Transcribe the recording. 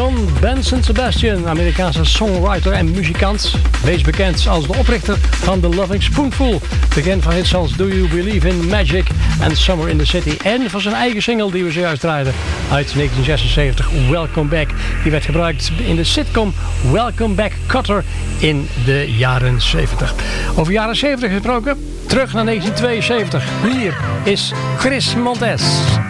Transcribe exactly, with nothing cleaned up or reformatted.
John Benson Sebastian, Amerikaanse songwriter en muzikant. Wees bekend als de oprichter van The Loving Spoonful. Bekend van hits als Do You Believe in Magic en Summer in the City. En van zijn eigen single die we zojuist draaiden uit negentien zesenzeventig, Welcome Back. Die werd gebruikt in de sitcom Welcome Back Kotter in de jaren zeventig. Over jaren zeventig gesproken, terug naar negentien tweeënzeventig. Hier is Chris Montez.